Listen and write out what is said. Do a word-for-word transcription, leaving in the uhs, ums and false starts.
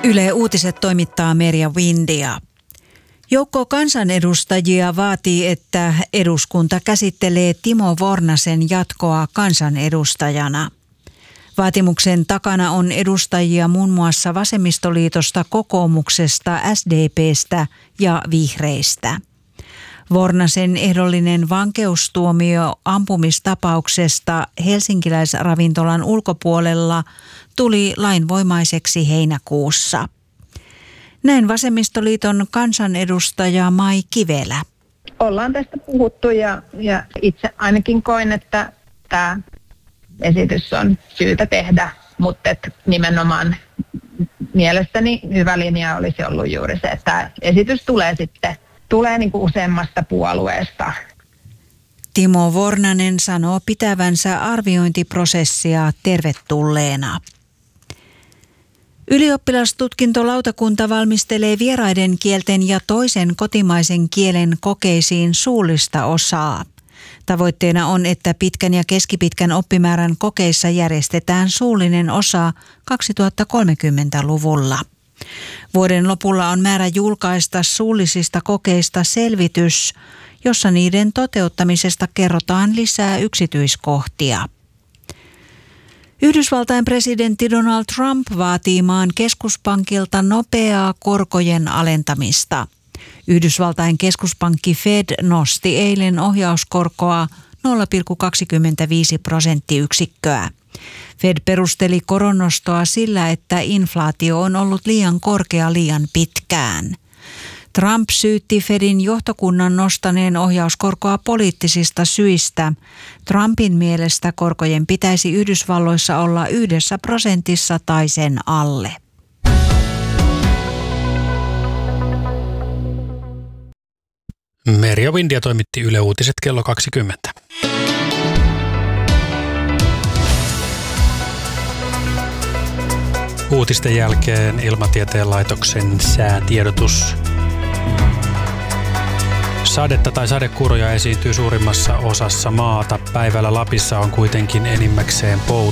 Yle Uutiset toimittaa Merja Windia. Joukko kansanedustajia vaatii, että eduskunta käsittelee Timo Vornasen jatkoa kansanedustajana. Vaatimuksen takana on edustajia muun muassa Vasemmistoliitosta, Kokoomuksesta, S D P:stä ja Vihreistä. Vornasen ehdollinen vankeustuomio ampumistapauksesta helsinkiläisravintolan ulkopuolella tuli lainvoimaiseksi heinäkuussa. Näin Vasemmistoliiton kansanedustaja Mai Kivelä. Ollaan tästä puhuttu ja, ja itse ainakin koin, että tämä esitys on syytä tehdä, mutta et nimenomaan mielestäni hyvä linja olisi ollut juuri se, että tämä esitys tulee sitten tulee niin kuin useammasta puolueesta. Timo Vornanen sanoo pitävänsä arviointiprosessia tervetulleena. Ylioppilastutkintolautakunta valmistelee vieraiden kielten ja toisen kotimaisen kielen kokeisiin suullista osaa. Tavoitteena on, että pitkän ja keskipitkän oppimäärän kokeissa järjestetään suullinen osa kaksituhattakolmekymmentäluvulla. Vuoden lopulla on määrä julkaista suullisista kokeista selvitys, jossa niiden toteuttamisesta kerrotaan lisää yksityiskohtia. Yhdysvaltain presidentti Donald Trump vaatii maan keskuspankilta nopeaa korkojen alentamista. Yhdysvaltain keskuspankki Fed nosti eilen ohjauskorkoa nolla pilkku kaksikymmentäviisi prosenttiyksikköä. Fed perusteli koronnostoa sillä, että inflaatio on ollut liian korkea liian pitkään. Trump syytti Fedin johtokunnan nostaneen ohjauskorkoa poliittisista syistä. Trumpin mielestä korkojen pitäisi Yhdysvalloissa olla yhdessä prosentissa tai sen alle. Merja Windia toimitti Yle Uutiset kello kaksikymmentä. Uutisten jälkeen Ilmatieteen laitoksen säätiedotus. Sadetta tai sadekuuroja esiintyy suurimmassa osassa maata. Päivällä Lapissa on kuitenkin enimmäkseen poutaa.